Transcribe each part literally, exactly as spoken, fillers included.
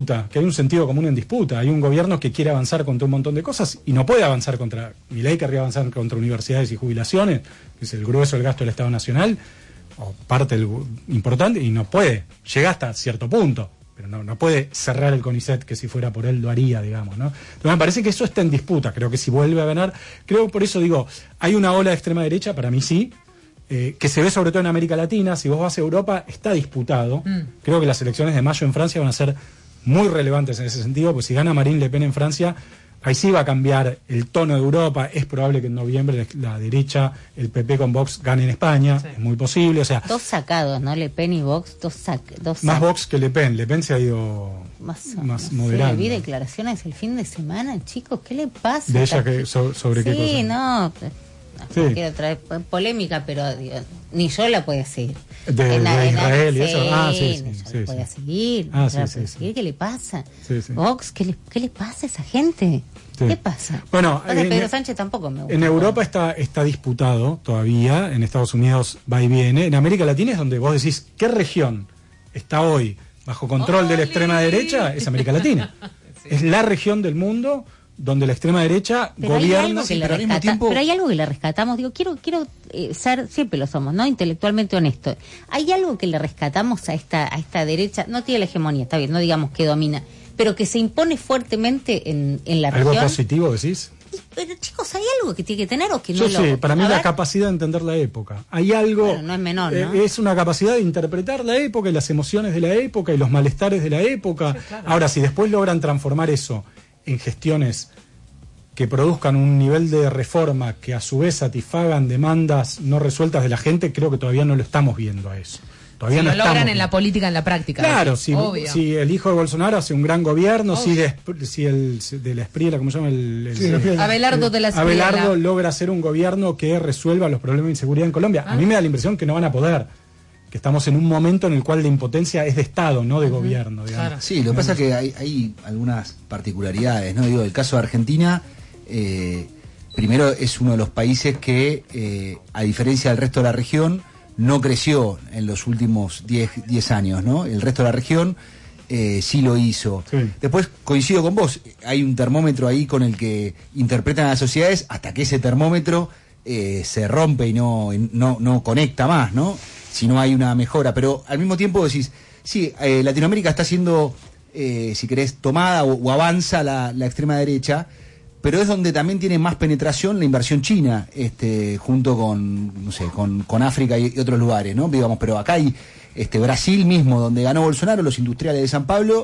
disputa, que hay un sentido común en disputa. Hay un gobierno que quiere avanzar contra un montón de cosas y no puede avanzar contra... Milei querría avanzar contra universidades y jubilaciones, que es el grueso del gasto del Estado Nacional, o parte del, importante, y no puede. Llega hasta cierto punto, pero no, no puede cerrar el CONICET, que si fuera por él lo haría, digamos, ¿no? Entonces me parece que eso está en disputa. Creo que si vuelve a ganar... Creo, por eso digo, hay una ola de extrema derecha, para mí sí, Eh, que se ve sobre todo en América Latina. Si vos vas a Europa, está disputado. Mm. Creo que las elecciones de mayo en Francia van a ser muy relevantes en ese sentido, pues si gana Marine Le Pen en Francia, ahí sí va a cambiar el tono de Europa. Es probable que en noviembre la derecha, el P P con Vox, gane en España, sí. Es muy posible. O sea, dos sacados, ¿no? Le Pen y Vox, dos, sac dos sac más Vox que Le Pen. Le Pen se ha ido más, más no moderando. Sí, vi declaraciones el fin de semana, chicos, ¿qué le pasa? De ella, que, so, ¿sobre sí, qué cosa? Sí, no... Sí. No quiero traer polémica, pero digo, ni yo la puedo seguir. De, en, de en, Israel en, y eso. Ah, sí, sí. Yo sí, la sí, podía sí. seguir. Ah, no sí, la sí, puedo sí. seguir. ¿Qué le pasa? Sí, sí. Vox, ¿qué le, ¿qué le pasa a esa gente? Sí. ¿Qué pasa? Bueno, Pasa, en, Pedro Sánchez tampoco me gusta. En Europa está, está disputado todavía. En Estados Unidos va y viene. En América Latina es donde vos decís, ¿qué región está hoy bajo control ¡Oli! de la extrema derecha? Es América Latina. Sí. Es la región del mundo donde la extrema derecha pero gobierna, hay algo que sí, le pero al mismo rescata, tiempo... pero hay algo que le rescatamos, digo, quiero quiero eh, ser, siempre lo somos, ¿no? Intelectualmente honesto. Hay algo que le rescatamos a esta a esta derecha, no tiene la hegemonía, está bien, no digamos que domina, pero que se impone fuertemente en, en la ¿Algo región. ¿Algo positivo decís? Pero chicos, ¿hay algo que tiene que tener o que no Yo lo...? sé, para mí a la ver. capacidad de entender la época. Hay algo... Bueno, no es menor, ¿no? Eh, es una capacidad de interpretar la época y las emociones de la época y los malestares de la época. Sí, claro. Ahora, si después logran transformar eso en gestiones que produzcan un nivel de reforma que a su vez satisfagan demandas no resueltas de la gente, creo que todavía no lo estamos viendo a eso. Todavía si no lo logran estamos en la política, en la práctica. Claro, si, si el hijo de Bolsonaro hace un gran gobierno, si, de, si el de la Espriella, ¿cómo se llama? El, el, sí, el, Abelardo de la Espriella. Abelardo logra hacer un gobierno que resuelva los problemas de inseguridad en Colombia. Ah. A mí me da la impresión que no van a poder, que estamos en un momento en el cual la impotencia es de Estado, no de uh-huh. gobierno. Digamos. Claro. Sí, lo que pasa es que hay, hay algunas particularidades, ¿no? Digo, el caso de Argentina... Eh, primero es uno de los países que, eh, a diferencia del resto de la región, no creció en los últimos diez años, ¿no? El resto de la región eh, sí lo hizo. Sí. Después coincido con vos, hay un termómetro ahí con el que interpretan a las sociedades hasta que ese termómetro eh, se rompe y no, no, no conecta más, ¿no? Si no hay una mejora. Pero al mismo tiempo decís, sí, eh, Latinoamérica está siendo, eh, si querés, tomada o, o avanza la, la extrema derecha, pero es donde también tiene más penetración la inversión china, este, junto con, no sé, con, con África y, y otros lugares, ¿no? Digamos, pero acá hay este Brasil mismo, donde ganó Bolsonaro, los industriales de San Pablo,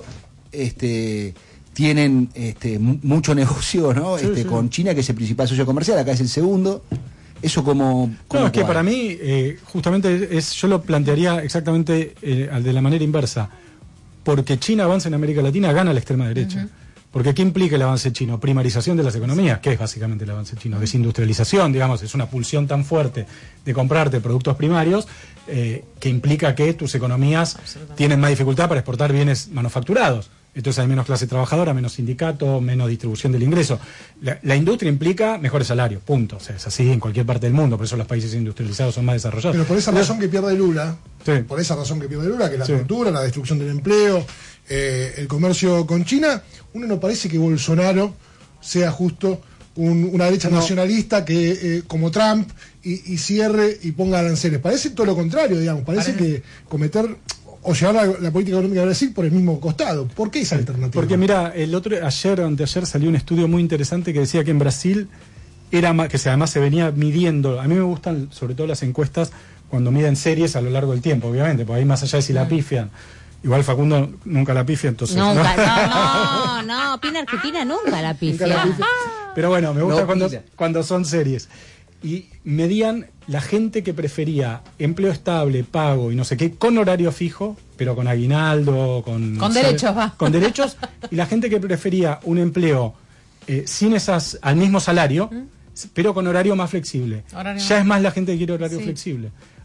este, tienen este, mucho negocio, ¿no? Sí, este, sí. Con China, que es el principal socio comercial, acá es el segundo. Eso como... como no, es que cual. para mí, eh, justamente, es, yo lo plantearía exactamente eh, de la manera inversa. Porque China avanza en América Latina, gana la extrema derecha. Uh-huh. Porque ¿qué implica el avance chino? Primarización de las economías. ¿Qué es básicamente el avance chino? Desindustrialización, digamos, es una pulsión tan fuerte de comprarte productos primarios eh, que implica que tus economías tienen más dificultad para exportar bienes manufacturados. Entonces hay menos clase trabajadora, menos sindicato, menos distribución del ingreso. La, la industria implica mejores salarios, punto. O sea, es así en cualquier parte del mundo, por eso los países industrializados son más desarrollados. Pero por esa razón que pierde Lula, sí. por esa razón que pierde Lula, que es la sí. cultura, la destrucción del empleo, eh, el comercio con China, uno no parece que Bolsonaro sea justo un, una derecha no. nacionalista que, eh, como Trump, y, y cierre y ponga aranceles. Parece todo lo contrario, digamos. Parece Parece. que cometer... o llevar la, la política económica de Brasil por el mismo costado. ¿Por qué esa alternativa? Porque mira, el otro ayer o anteayer salió un estudio muy interesante que decía que en Brasil era más, que además se venía midiendo. A mí me gustan sobre todo las encuestas cuando miden series a lo largo del tiempo, obviamente, porque ahí más allá de si la pifian. Igual Facundo nunca la pifia, entonces. Nunca, no, no, no, Pina Argentina nunca la pifia. Nunca la pifia. Pero bueno, me gusta no, cuando, pila. cuando son series. Y medían la gente que prefería empleo estable, pago y no sé qué, con horario fijo, pero con aguinaldo, con... Con ¿sabe? derechos, va. Con derechos, y la gente que prefería un empleo eh, sin esas, al mismo salario, ¿Mm? pero con horario más flexible. Horario ya más. Es más la gente que quiere horario sí. flexible.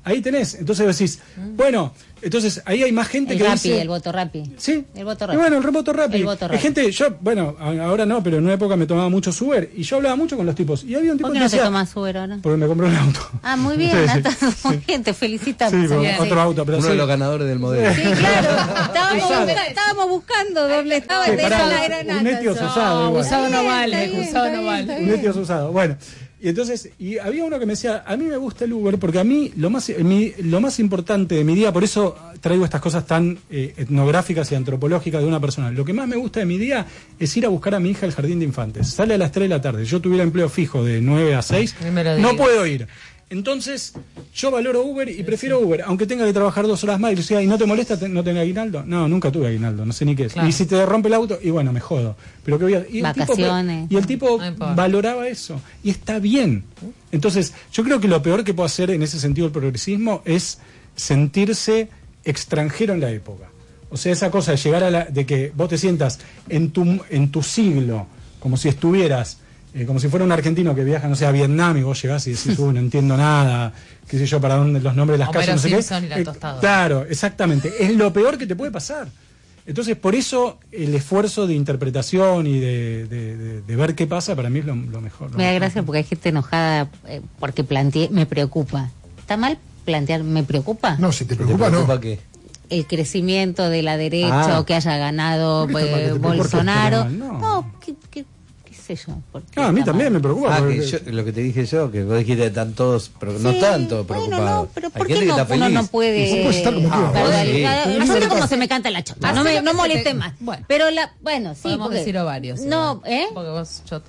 ahí tenés. Entonces decís, bueno, entonces ahí hay más gente el que Rappi, dice... el voto Rappi. Sí. El voto Y Rappi. bueno, el voto Rappi. El voto Hay Rappi. gente, yo, bueno, ahora no, pero en una época me tomaba mucho Uber y yo hablaba mucho con los tipos. Y había un tipo ¿Por que qué no te decía, tomas Uber ahora? porque me compré un auto. Ah, muy bien, Sí, sí, Nata, muy sí. bien, te felicitamos. Sí, Bien, otro sí. auto, pero Uno sí. de los ganadores del modelo. Sí, claro. Estábamos, Usado. busca- estábamos buscando doble. Estaba Sí, de pará, la era un Nata. Etios No, usado igual. Usado no Está vale, bien, usado está no bien, vale. está Un bien. Etios usado. Bueno, y entonces, y había uno que me decía, a mí me gusta el Uber porque a mí lo más, mi, lo más importante de mi día, por eso traigo estas cosas tan eh, etnográficas y antropológicas de una persona. Lo que más me gusta de mi día es ir a buscar a mi hija al jardín de infantes. Sale a las tres de la tarde. Yo tuviera empleo fijo de nueve a seis. Ni me lo No digas. puedo ir. Entonces, yo valoro Uber y prefiero Uber, aunque tenga que trabajar dos horas más. Y decía, ¿y no te molesta te- no tener aguinaldo? No, nunca tuve aguinaldo, no sé ni qué es. Claro. Y si te rompe el auto, y bueno, me jodo. Pero que voy a... y el tipo- Vacaciones. y el tipo No importa. valoraba eso. Y está bien. Entonces, yo creo que lo peor que puede hacer en ese sentido el progresismo es sentirse extranjero en la época. O sea, esa cosa de llegar a la... de que vos te sientas en tu, en tu siglo, como si estuvieras... Eh, como si fuera un argentino que viaja, no sé, a Vietnam y vos llegás y decís, uy, no entiendo nada, qué sé yo, para dónde los nombres de las Homero calles, no sé Simpson qué. y la Eh, tostadora. claro, exactamente. Es lo peor que te puede pasar. Entonces, por eso el esfuerzo de interpretación y de, de- de- de ver qué pasa, para mí es lo, lo mejor. lo Me da mejor. gracia porque hay gente enojada eh, porque planteé, me preocupa. ¿Está mal plantear, me preocupa? No, si te ¿Te preocupa, preocupa no. qué? El crecimiento de la derecha Ah. o que haya ganado ¿Por qué está mal eh, que te preocupe? Bolsonaro. ¿Por qué está mal? No, No. ¿qué, qué, qué sé yo? ¿Por qué Ah, a mí está también mal? me preocupa. Ah, porque- que yo, lo que te dije yo, que vos dijiste que están todos, pero no Sí, tanto bueno, preocupados. no, pero Hay ¿por gente qué que no, está uno feliz. no puede... Sí, puede estar como Ah, quiera. vos Perdón, sí. cada- Sí, hacer sí. como se me canta la chota. Hacé No me lo no que se moleste te- más. Bueno. Pero la, bueno, sí, Podemos porque- decir ovarios. No, ¿eh? Porque vos, yo...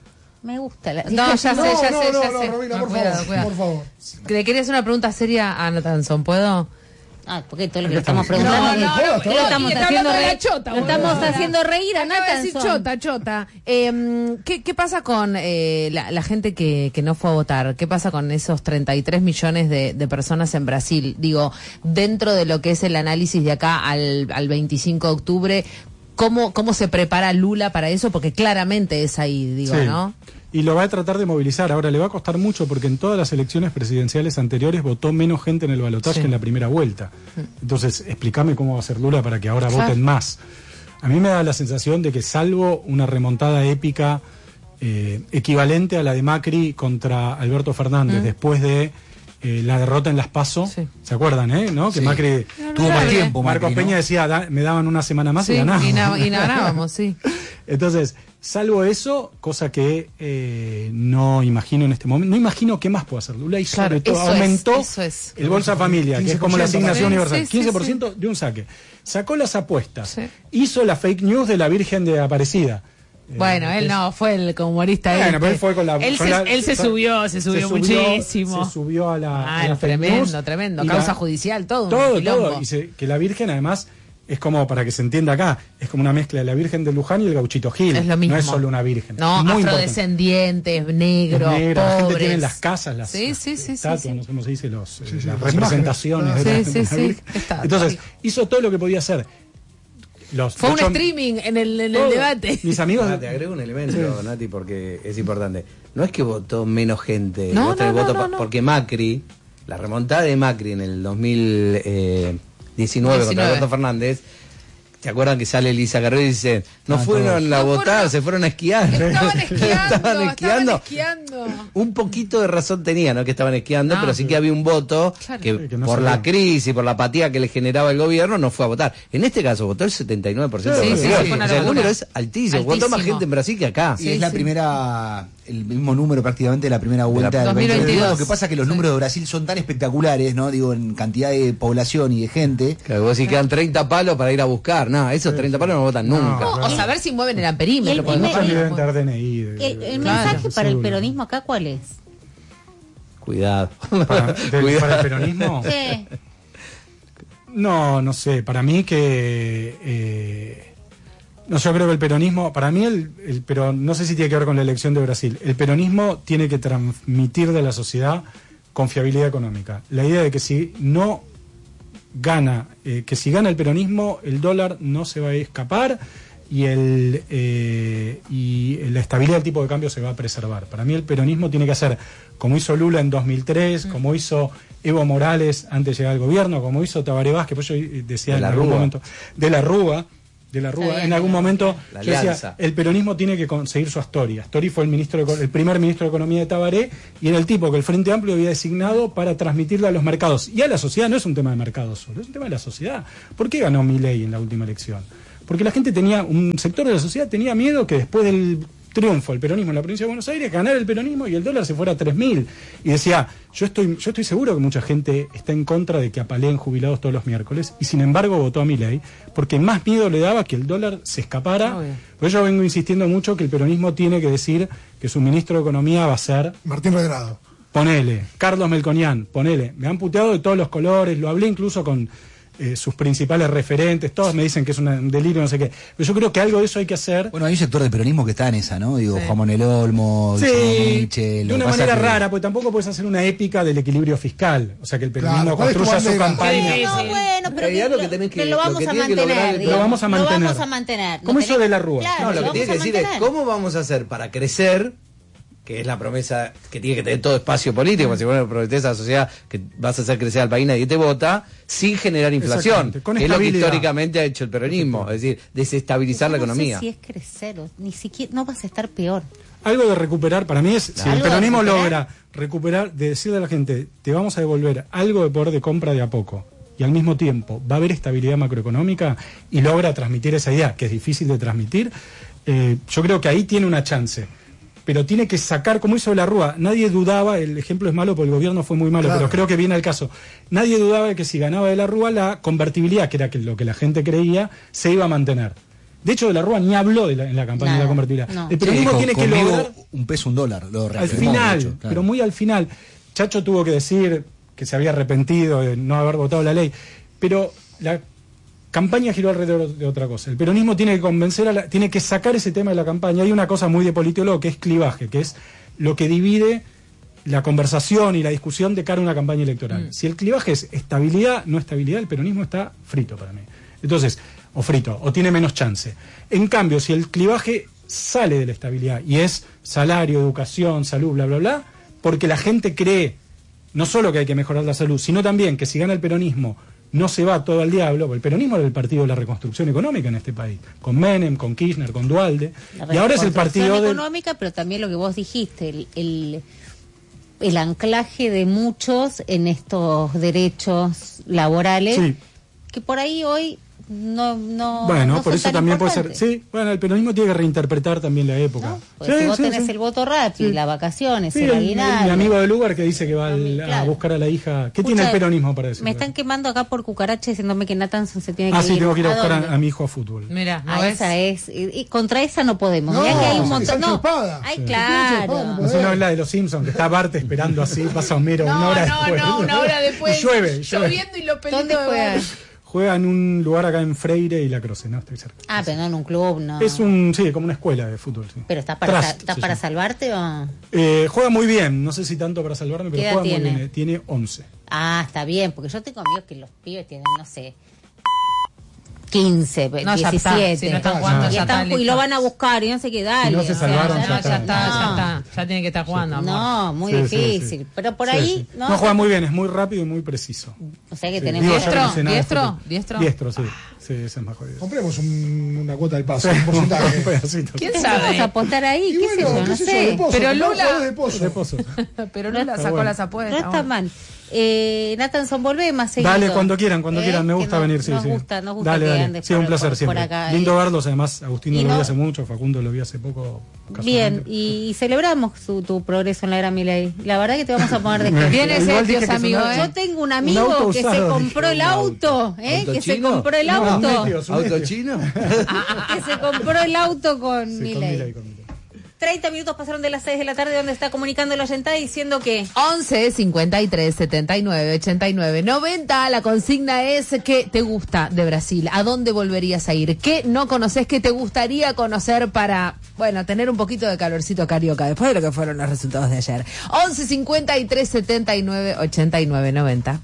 Me gusta la... No, ya sé, No, ya no, sé, no, ya no, sé. Romina, No, por cuidado, favor, cuidado. por favor. Le quería hacer una pregunta seria a Natanson, ¿puedo? Ah, porque todo lo que le Acá estamos estamos. preguntando... No, no, no, ¿qué lo estamos y está haciendo hablando de la reír? chota, Lo estamos boludo. haciendo reír a Acaba de decir Natanson. chota, chota. Eh, ¿qué, ¿Qué pasa con eh, la, la gente que, que no fue a votar? ¿Qué pasa con esos treinta y tres millones de, de personas en Brasil? Digo, dentro de lo que es el análisis de acá al, al veinticinco de octubre, ¿cómo, ¿cómo se prepara Lula para eso? Porque claramente es ahí, digo, Sí. ¿no? Y lo va a tratar de movilizar. Ahora le va a costar mucho porque en todas las elecciones presidenciales anteriores votó menos gente en el balotaje Sí. que en la primera vuelta. Entonces, explícame cómo va a ser Lula para que ahora Claro. voten más. A mí me da la sensación de que salvo una remontada épica eh, equivalente a la de Macri contra Alberto Fernández después de eh, la derrota en las PASO, Sí. ¿se acuerdan, eh? ¿No? Que Sí. Macri Tuvo más tiempo, Marcos Macri, ¿no? Peña decía, "Da- me daban una semana más Sí, y ganábamos. y, na- y ganábamos, sí. Entonces, salvo eso, cosa que eh, no imagino en este momento, no imagino qué más puede hacer Lula y Claro, sobre todo eso es, aumentó eso es. el Bolsa Familia, que es como la quince por ciento asignación para- universal, Sí, sí, quince por ciento de un saque. Sacó las apuestas, Sí. hizo la fake news de la Virgen de Aparecida. Eh, Bueno, él es- no, fue el humorista. Bueno, este. pero él fue con la... Él, con se, la- él se subió, se subió muchísimo. Se subió a la... Ah, a la fake tremendo, news. tremendo. Y Causa la- judicial, todo. un Todo, quilombo. todo. Y se- que la Virgen, además, es como, para que se entienda acá, es como una mezcla de la Virgen de Luján y el Gauchito Gil. Es lo mismo. No es solo una Virgen. No, Muy importante. afrodescendientes, negros, Es negra, la gente pobres. tiene en las casas las, Sí, las sí, sí, sí, estatuas, sí. no sé cómo se dice, los, eh, Sí, sí, las las representaciones imágenes. de la, Sí, de sí, la sí. Virgen. Está, Entonces, está hizo todo lo que podía hacer. Los, Fue de un hecho, streaming en el, en el todo- debate. Mis amigos... Ah, te agrego un elemento, Nati, porque es importante. No es que votó menos gente, No, votó no, el no, voto no, pa- no. porque Macri, la remontada de Macri en el dos mil diecinueve contra diecinueve. Alberto Fernández, ¿se acuerdan que sale Elisa Carrero y dice, no Ah, fueron a No votar, fueron- se fueron a esquiar? Estaban esquiando, Estaban esquiando. esquiando. Un poquito de razón tenía, no que estaban esquiando, Ah, pero sí que había un voto Claro. que, Sí, que no por se la vio. crisis, por la apatía que le generaba el gobierno, no fue a votar. En este caso votó el setenta y nueve por ciento Sí, de los sí, brasileños. sí, fue una O sea, el locura. número es altísimo. Votó más Altísimo. gente en Brasil que acá. Ah, Y Sí, es la sí. primera, el mismo número prácticamente de la primera vuelta del dos mil veintidós. veintidós. Lo que pasa es que los Sí. números de Brasil son tan espectaculares, ¿no? Digo, en cantidad de población y de gente. Claro, vos decís que quedan treinta palos para ir a buscar. No, esos treinta palos no votan nunca. No. No, o saber si mueven el Y amperímetro. el- porque el- no Muchos el- deben sabemos. tener D N I. de- El, el de- mensaje de para el cédula. peronismo acá, ¿cuál es? Cuidado. Para, del- Cuidado. para el peronismo. Sí. No, no sé, para mí que... eh, no, yo creo que el peronismo, para mí el, el pero no sé si tiene que ver con la elección de Brasil, el peronismo tiene que transmitir de la sociedad confiabilidad económica. La idea de que si no gana, eh, que si gana el peronismo, el dólar no se va a escapar y, el, eh, y la estabilidad del tipo de cambio se va a preservar. Para mí el peronismo tiene que hacer como hizo Lula en dos mil tres, como hizo Evo Morales antes de llegar al gobierno, como hizo Tabaré Vázquez, pues yo decía De en la algún Rúa. momento, de la Rúa, de la Rúa, en algún momento La yo decía, alianza. el peronismo tiene que conseguir su Astori. Astori fue el ministro de, el primer ministro de Economía de Tabaré y era el tipo que el Frente Amplio había designado para transmitirlo a los mercados. Y a la sociedad no es un tema de mercado solo, es un tema de la sociedad. ¿Por qué ganó Milei en la última elección? Porque la gente tenía, un sector de la sociedad tenía miedo que después del triunfo del peronismo en la provincia de Buenos Aires, ganara el peronismo y el dólar se fuera a tres mil. Y decía, yo estoy yo estoy seguro que mucha gente está en contra de que apaleen jubilados todos los miércoles, y sin embargo votó a Milei, porque más miedo le daba que el dólar se escapara. Pues yo vengo insistiendo mucho que el peronismo tiene que decir que su ministro de Economía va a ser... Martín Redrado. Ponele, Carlos Melconian, ponele. Me han puteado de todos los colores, lo hablé incluso con... Eh, sus principales referentes, todos me dicen que es una- un delirio, no sé qué. Pero yo creo que algo de eso hay que hacer. Bueno, hay un sector del peronismo que está en esa, ¿no? Digo, Juan Manuel Olmo, Guillermo Sí, Michel, de lo una que pasa manera que- rara, porque tampoco puedes hacer una épica del equilibrio fiscal. O sea, que el peronismo Claro, ¿cuál es tu construya su bandera? campaña. Sí, no, bueno, pero En realidad que lo que tenés que- lo lo vamos que a tiene que lograr mantener. el- digamos. Lo vamos a mantener. Lo vamos a mantener. ¿Cómo No hizo de la Rúa? Claro, No, lo que vamos tiene que a decir es mantener. cómo vamos a hacer para crecer, que es la promesa que tiene que tener todo espacio político, si vos prometés a la sociedad que vas a hacer crecer al país, nadie te vota, sin generar inflación, Exactamente, con que es lo que estabilidad. históricamente ha hecho el peronismo, es decir, desestabilizar la Yo no economía. sé si es crecer, o ni siquiera, no vas a estar peor. Algo de recuperar, para mí es, si el Algo de peronismo recuperar. logra recuperar, de decirle a la gente, te vamos a devolver algo de poder de compra de a poco, y al mismo tiempo va a haber estabilidad macroeconómica, y logra transmitir esa idea, que es difícil de transmitir, eh, yo creo que ahí tiene una chance. Pero tiene que sacar, como hizo de la Rúa, nadie dudaba, el ejemplo es malo porque el gobierno fue muy malo, Claro. pero creo que viene al caso. Nadie dudaba de que si ganaba de la Rúa, la convertibilidad, que era que lo que la gente creía, se iba a mantener. De hecho, de la Rúa ni habló de la- en la campaña de Nada, la convertibilidad. no. El peronismo Sí, tiene con- que conmigo lograr... un peso, un dólar. Lo Al reafirmó, final, de hecho, claro. pero muy al final. Chacho tuvo que decir que se había arrepentido de no haber votado la ley, pero la campaña giró alrededor de otra cosa. El peronismo tiene que convencer a la, tiene que sacar ese tema de la campaña. Hay una cosa muy de politólogo que es clivaje, que es lo que divide la conversación y la discusión de cara a una campaña electoral. Si el clivaje es estabilidad, no estabilidad, el peronismo está frito para mí. Entonces, o frito, o tiene menos chance. En cambio, si el clivaje sale de la estabilidad y es salario, educación, salud, bla, bla, bla, porque la gente cree no solo que hay que mejorar la salud, sino también que si gana el peronismo no se va todo al diablo, porque el peronismo era el partido de la reconstrucción económica en este país, con Menem, con Kirchner, con Duhalde, La y ahora es el reconstrucción partido de... económica, pero también lo que vos dijiste, el, el, el anclaje de muchos en estos derechos laborales, Sí. que por ahí hoy no no Bueno, no por son eso tan también puede ser... importantes, Sí, bueno, el peronismo tiene que reinterpretar también la época. ¿no? Porque Sí, si vos sí, tenés sí. el voto rápido, Sí. las vacaciones, Sí, el el- el- aguinaldo. mi amigo de lugar que dice que va al- También, a claro. buscar a la hija. ¿Qué Escucha, tiene el peronismo para decir? Me están quemando acá por cucaracha diciéndome que Nathanson se tiene que Ah, ir. sí, tengo que ir a buscar dónde? a, a mi hijo a fútbol. Mira, ¿no Ah, ves? esa es. Y, y contra esa no podemos. No, Mirá que hay un sí, montón. Sancho No. Espada. Ay, Sí. claro. No sé, no es la de los Simpsons, que está Bart esperando así, pasa Homero una No, hora no, después. no, una hora después. Y llueve, llueve. Lloviendo y los pelitos ¿Dónde de juega? Bart. Juega en un lugar acá en Freire y La Croce, ¿no? Estoy cerca. Ah, pero no en un club, no. Es un, sí, como una escuela de fútbol, sí. Pero ¿estás para, Trust, ¿estás se para llama. salvarte o...? Eh, juega muy bien, no sé si tanto para salvarme, pero ¿Qué edad juega tiene? muy bien. eh, Tiene once. Ah, está bien, porque yo tengo amigos que los pibes tienen, no sé, quince, No, ya está. diecisiete. Si no están jugando, y, ya están- está, y listo. lo van a buscar y no sé qué, dale. Si no se o sea, salvaron, No, ya ya está. está, ya No. está. Ya tiene que estar jugando, amor. No, muy Sí, sí, difícil. sí. Pero por Sí, ahí, sí. ¿no? No, juega muy bien, es muy rápido y muy preciso. O sea que Sí. tenemos... Digo, yo que no ¿Diestro? sé nada de ¿Diestro? fútbol. ¿Diestro? Diestro, sí. Sí, ese es más jodido. Compremos un- una cuota del paso, un Un porcentaje. pedacito. ¿Quién Vamos a sabe? apostar ahí, Y qué sé bueno, yo, qué no sé yo, sé. de pozo, Pero compramos Lula- jugadores de pozo. De pozo. Pero Lula Está sacó bueno. las apuestas. No está bueno. mal. Eh, Nathanson, volvé más seguido. Dale, cuando quieran, cuando Eh, quieran. Me que gusta no- venir, sí, nos sí. Gusta, nos gusta dale, que dale. andes Sí, por- un placer por- siempre. por acá. Lindo Y- verlos, además. Agustín no y lo vi no- hace mucho, Facundo lo vi hace poco. Bien, casualmente. y, y celebramos su, tu progreso en la era Milei. La verdad que te vamos a poner de ejemplo. Viene Igual ese dije tío que amigo, sonaba- ¿eh? Yo tengo un Un amigo auto que se usado, compró dije, el un auto, ¿eh? ¿Auto que se chino? compró el No, auto. medios, un ¿Auto medio. chino? Que se compró el auto con Sí, con Milei. Milei, con Milei. treinta minutos pasaron de las seis de la tarde, donde está comunicando la oyentada diciendo que... once cincuenta y tres setenta y nueve ochenta y nueve noventa. La consigna es: ¿qué te gusta de Brasil? ¿A dónde volverías a ir? ¿Qué no conoces? ¿Qué te gustaría conocer para, bueno, tener un poquito de calorcito carioca después de lo que fueron los resultados de ayer? once cincuenta y tres setenta y nueve ochenta y nueve noventa.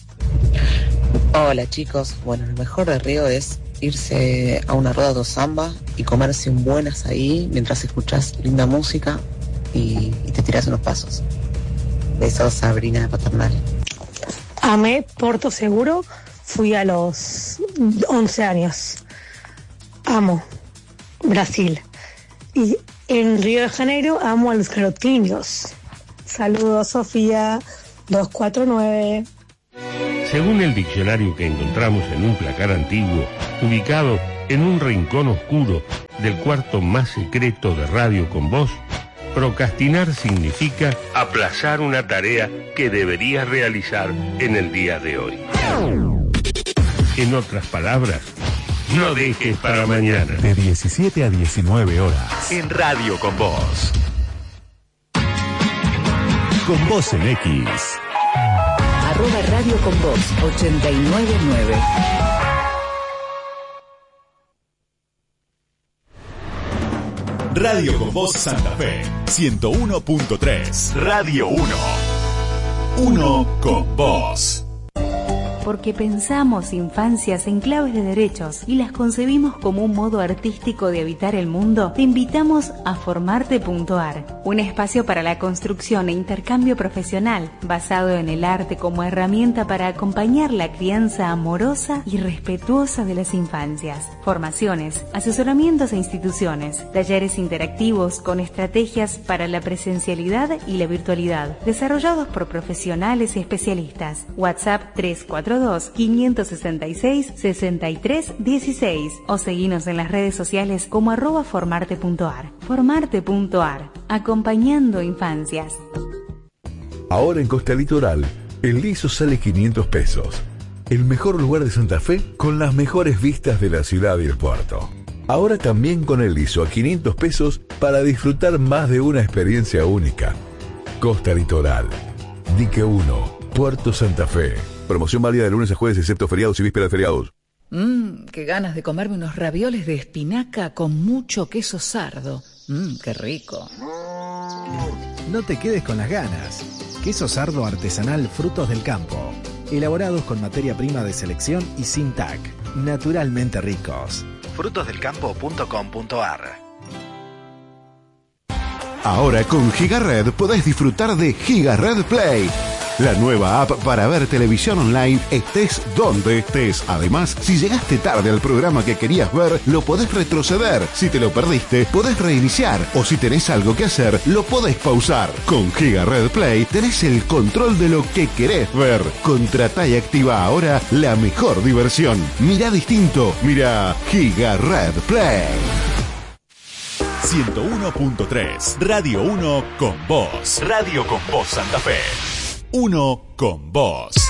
Hola chicos, bueno, lo mejor de Río es irse a una rueda de samba y comerse un buen azaí mientras escuchas linda música y, y te tiras unos pasos. Besos, Sabrina de Paternal. Amé Porto Seguro, fui a los once años. Amo Brasil. Y en Río de Janeiro amo a los garotinhos. Saludos, Sofía, dos cuatro nueve. Según el diccionario que encontramos en un placar antiguo, ubicado en un rincón oscuro del cuarto más secreto de Radio con Voz, procrastinar significa aplazar una tarea que deberías realizar en el día de hoy. En otras palabras, no dejes para mañana. De diecisiete a diecinueve horas. En Radio con Voz. Con Voz en X. Arroba Radio con Voz ochenta y nueve nueve. Radio con Voz Santa Fe, ciento uno punto tres. Radio uno. Uno con Voz. Porque pensamos infancias en claves de derechos y las concebimos como un modo artístico de habitar el mundo, te invitamos a formarte punto ar, un espacio para la construcción e intercambio profesional, basado en el arte como herramienta para acompañar la crianza amorosa y respetuosa de las infancias. Formaciones, asesoramientos e instituciones, talleres interactivos con estrategias para la presencialidad y la virtualidad, desarrollados por profesionales y especialistas. WhatsApp tres cuatro dos, cinco seis seis, seis tres uno seis o seguinos en las redes sociales como arroba formarte punto ar. Formarte punto ar, acompañando infancias. Ahora en Costa Litoral, el liso sale quinientos pesos. El mejor lugar de Santa Fe con las mejores vistas de la ciudad y el puerto. Ahora también con el liso a quinientos pesos para disfrutar más de una experiencia única. Costa Litoral, Dique uno, Puerto Santa Fe. Promoción válida de lunes a jueves, excepto feriados y vísperas de feriados. Mmm, qué ganas de comerme unos ravioles de espinaca con mucho queso sardo. Mmm, qué rico. No te quedes con las ganas. Queso sardo artesanal Frutos del Campo. Elaborados con materia prima de selección y sin T A C. Naturalmente ricos. frutos del campo punto com punto ar. Ahora con GigaRed podés disfrutar de GigaRed Play, la nueva app para ver televisión online estés donde estés. Además, si llegaste tarde al programa que querías ver, lo podés retroceder. Si te lo perdiste, podés reiniciar. O si tenés algo que hacer, lo podés pausar. Con GigaRed Play tenés el control de lo que querés ver. Contratá y activa ahora la mejor diversión. Mirá distinto. Mirá GigaRed Play. ciento uno punto tres. Radio uno con Voz. Radio con Voz Santa Fe. Uno con Voz.